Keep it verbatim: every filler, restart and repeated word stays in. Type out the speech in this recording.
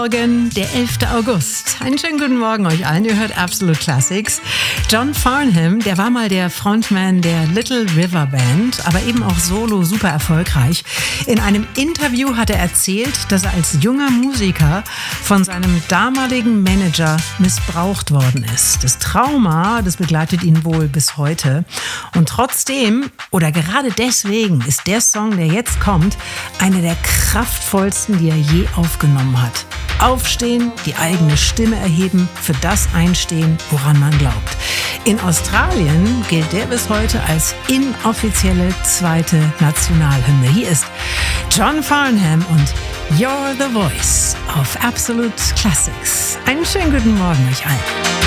Morgen, der elfter August. Einen schönen guten Morgen euch allen. Ihr hört Absolute Classics. John Farnham, der war mal der Frontman der Little River Band, aber eben auch solo super erfolgreich. In einem Interview hat er erzählt, dass er als junger Musiker von seinem damaligen Manager missbraucht worden ist. Das Trauma, das begleitet ihn wohl bis heute. Und trotzdem, oder gerade deswegen, ist der Song, der jetzt kommt, einer der kraftvollsten, die er je aufgenommen hat. Aufstehen, die eigene Stimme erheben, für das einstehen, woran man glaubt. In Australien gilt der bis heute als inoffizielle zweite Nationalhymne. Hier ist John Farnham und You're the Voice auf Absolute Classics. Einen schönen guten Morgen euch allen.